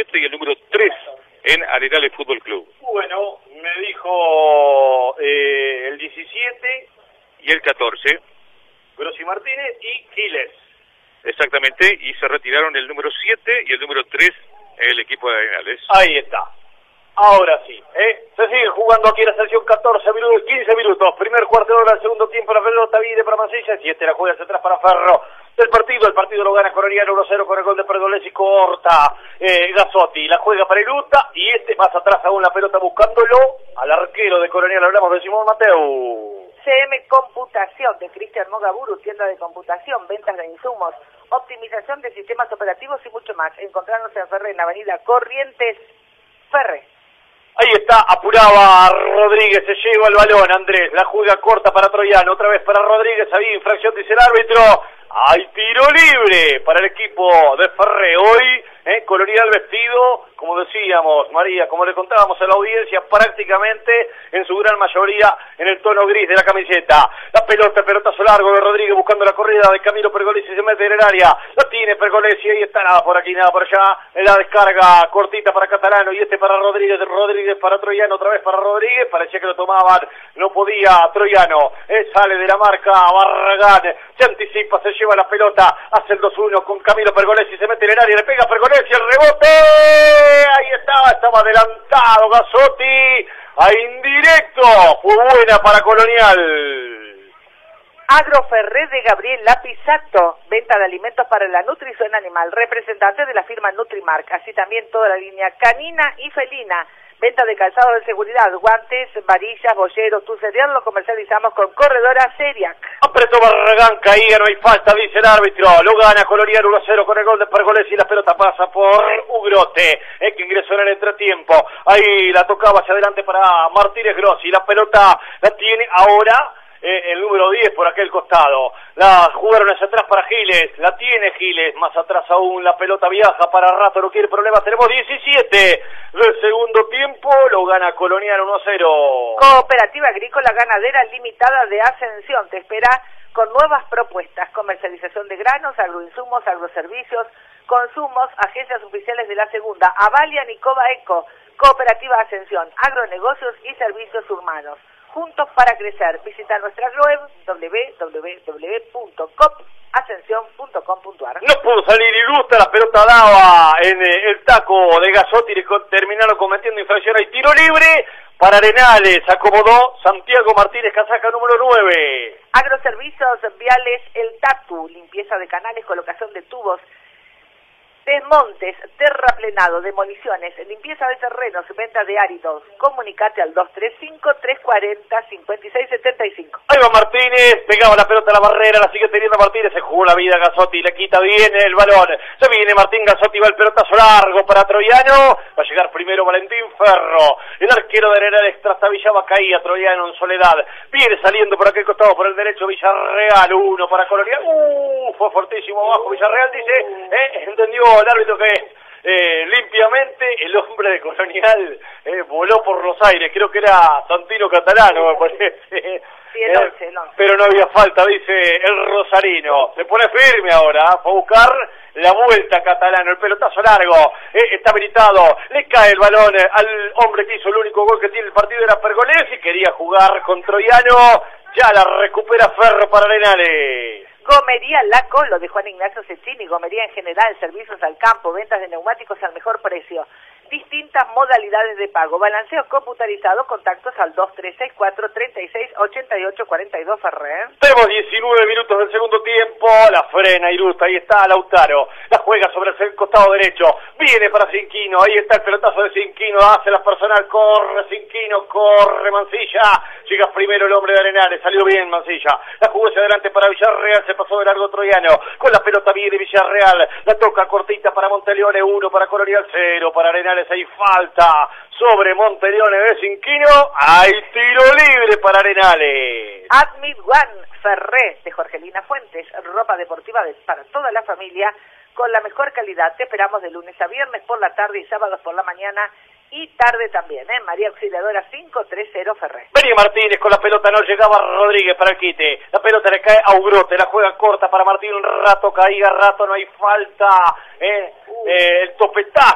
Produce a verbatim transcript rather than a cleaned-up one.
siete y el número tres en Arenales Fútbol Club. Bueno, me dijo eh, el diecisiete. Y el catorce. Grossi Martínez y Giles. Exactamente, y se retiraron el número siete y el número tres el equipo de Arenales. Ahí está. Ahora sí, ¿eh? Se sigue jugando aquí la sección catorce minutos, quince minutos. Primer cuarto de hora, el segundo tiempo, la pelota viene para Mansilla. Siete la juega hacia atrás para Ferro. Del partido, el partido lo gana Colonial uno cero con el gol de Pergolesi. Corta eh, Gazzotti, la juega para Irusta. Y este más atrás aún la pelota buscándolo al arquero de Colonial. Hablamos de Simón Mateu. C M Computación de Cristian Mogaburu, tienda de computación, ventas de insumos, optimización de sistemas operativos y mucho más. Encontrarnos en Ferre, en la avenida Corrientes, Ferre. Ahí está, apuraba Rodríguez, se lleva el balón, Andrés, la juega corta para Troyano, otra vez para Rodríguez, había infracción, dice el árbitro. Hay tiro libre para el equipo de Ferre. Hoy, eh, Colonial vestido, como decíamos, María, como le contábamos a la audiencia, prácticamente en su gran mayoría en el tono gris de la camiseta. La pelota, pelotazo largo de Rodríguez buscando la corrida de Camilo Pergolesi, se mete en el área. La tiene Pergolesi, ahí está, nada por aquí, nada por allá. En la descarga cortita para Catalano y este para Rodríguez, Rodríguez para Troyano, otra vez para Rodríguez. Parecía que lo tomaban, no podía Troyano. Eh, sale de la marca Barragán, se anticipa, se lleva la pelota, hace el dos uno con Camilo Pergolesi, se mete en el área, le pega a Pergolesi, el rebote, ahí estaba, estaba adelantado Gazzotti, a indirecto, fue buena para Colonial. Agroferré de Gabriel Lapisato, venta de alimentos para la nutrición animal, representante de la firma Nutrimark, así también toda la línea canina y felina. Venta de calzado de seguridad, guantes, varillas, bolleros, tu cereal lo comercializamos con Corredora Seriac. Apretó Barragán, caía, no hay falta, dice el árbitro. Lo gana Colonial uno cero con el gol de Pergolesi y la pelota pasa por Ugrote, eh, que ingresó en el entretiempo. Ahí la tocaba hacia adelante para Martínez Grossi. La pelota la tiene ahora Eh, el número diez por aquel costado. La jugaron hacia atrás para Giles, la tiene Giles, más atrás aún la pelota viaja para rato, no quiere problemas, tenemos diecisiete del segundo tiempo, lo gana Colonial uno cero. Cooperativa Agrícola Ganadera Limitada de Ascensión te espera con nuevas propuestas, comercialización de granos, agroinsumos, agroservicios, consumos, agencias oficiales de la segunda, Avalia, Nicoba Eco, Cooperativa Ascensión, agronegocios y servicios urbanos. Juntos para crecer. Visita nuestra web doble u doble u doble u punto cop ascensión punto com punto ar. No pudo salir Irusta, la pelota daba en eh, el taco de Gazzotti, terminaron cometiendo infracción. Hay tiro libre para Arenales, acomodó Santiago Martínez, casaca número nueve. Agroservicios Viales El Tatu, limpieza de canales, colocación de tubos, desmontes, terraplenado, demoliciones, limpieza de terrenos, venta de áridos. Comunicate al dos tres cinco, tres cuatro cero, cinco seis siete cinco. Ahí va Martínez, pegaba la pelota a la barrera, la sigue teniendo Martínez, se jugó la vida Gazzotti, le quita bien el balón. Se viene Martín Gazzotti, va el pelotazo largo para Troyano, va a llegar primero Valentín Ferro. El arquero de Arenales trastabillaba, caía Troyano en soledad. Viene saliendo por aquel costado, por el derecho Villarreal, uno para Colonial. Uh, fue fortísimo abajo Villarreal, dice, eh, entendió el árbitro que eh, limpiamente el hombre de Colonial eh, voló por los aires, creo que era Santino Catalano, me parece. Sí, el once, el once. Pero no había falta, dice el rosarino. Se pone firme ahora, fue a buscar la vuelta Catalano, el pelotazo largo, eh, está habilitado, le cae el balón eh, al hombre que hizo el único gol que tiene el partido, era Pergolesi, quería jugar con Troyano, ya la recupera Ferro para Arenales. Gomería La Colo de Juan Ignacio Cecchini, gomería en general, servicios al campo, ventas de neumáticos al mejor precio, distintas modalidades de pago, balanceo computarizado, contactos al dos tres seis cuatro, tres seis, ocho ocho cuatro dos Ferrer. Tenemos diecinueve minutos del segundo tiempo, la frena Irusta, ahí está Lautaro, la juega sobre el costado derecho, viene para Cinquino, ahí está el pelotazo de Cinquino, hace la personal, corre Cinquino, corre Mansilla, llega primero el hombre de Arenales, salió bien Mansilla, la jugó hacia adelante para Villarreal, se pasó de largo Troyano, con la pelota viene Villarreal, la toca cortita para Monteleone, uno para Colonial, cero para Arenales, hay falta sobre Monteleone de Cinquino, hay tiro libre para Arenales. Admit One Ferré de Jorgelina Fuentes, ropa deportiva de, para toda la familia, con la mejor calidad. Te esperamos de lunes a viernes por la tarde y sábados por la mañana y tarde también, ¿eh? María Auxiliadora cinco tres cero Ferré. Venía Martínez con la pelota, no llegaba Rodríguez para el quite. La pelota le cae a Ugrote, la juega corta para Martín, un rato caía, rato no hay falta. ¿eh? Uh. Eh, el topetazo